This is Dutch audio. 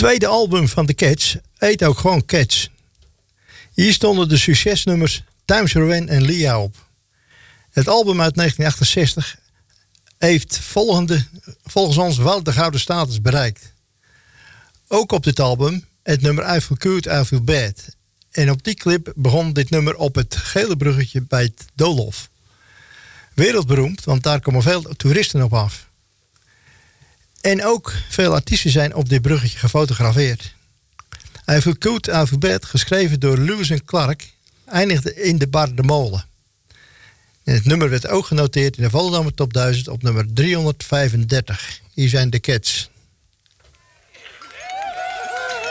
tweede album van The Cats heet ook gewoon Cats. Hier stonden de succesnummers Times Rowan en Leah op. Het album uit 1968 heeft volgens ons wel de gouden status bereikt. Ook op dit album het nummer I Feel Good, I Feel Bad. En op die clip begon dit nummer op het gele bruggetje bij het Doolhof. Wereldberoemd, want daar komen veel toeristen op af. En ook veel artiesten zijn op dit bruggetje gefotografeerd. I Feel Good, I Feel Bad, geschreven door Lewis en Clark, eindigde in de bar De Molen. En het nummer werd ook genoteerd in de Volendammer Top 1000 op nummer 335. Hier zijn de Cats.